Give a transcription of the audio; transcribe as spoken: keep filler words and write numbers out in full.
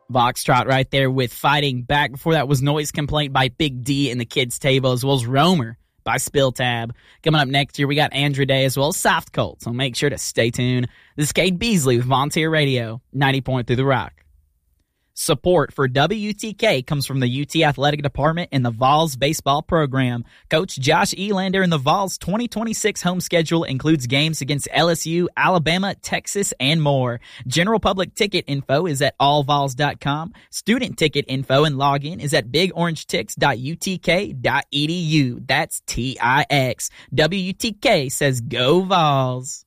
Foxtrot right there with Fighting Back. Before that was Noise Complaint by Big D and the Kids Table, as well as Roamer by Spill Tab. Coming up next year, we got Andrew Day as well as Soft Cold, so make sure to stay tuned. This is Cade Beasley with Volunteer Radio, ninety point three The Rock. Support for W T K comes from the U T Athletic Department and the Vols baseball program. Coach Josh Elander and the Vols twenty twenty-six home schedule includes games against L S U, Alabama, Texas, and more. General public ticket info is at all vols dot com. Student ticket info and login is at big orange tix dot u t k dot e d u. That's T I X. W T K says go Vols.